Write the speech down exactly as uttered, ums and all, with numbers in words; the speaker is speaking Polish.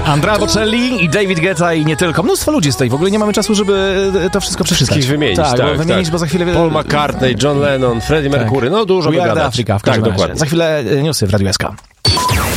Andrea Bocelli i David Guetta i nie tylko. Mnóstwo ludzi stoi. W ogóle nie mamy czasu, żeby to wszystko przeczytać. Wszystkich wymienić, tak. tak, bo wymienić, tak. bo za chwilę... Paul McCartney, John Lennon, Freddie Mercury, no dużo We by are the gadać. Africa, w Tak, każdym razie. dokładnie. Za chwilę newsy w Radiu S K.